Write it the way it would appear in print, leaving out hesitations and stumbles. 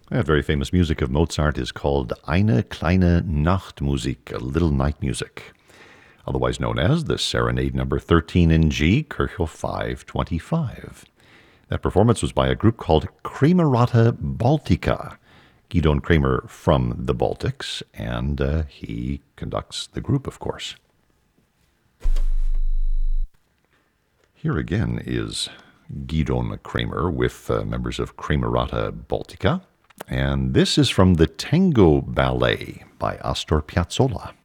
That very famous music of Mozart is called Eine kleine Nachtmusik, a little night music, otherwise known as the Serenade Number 13 in G, Kirchhoff 525. That performance was by a group called Kramerata Baltica. Gidon Kramer from the Baltics, and he conducts the group, of course. Here again is Gidon Kramer with members of Kramerata Baltica, and this is from the Tango Ballet by Astor Piazzolla.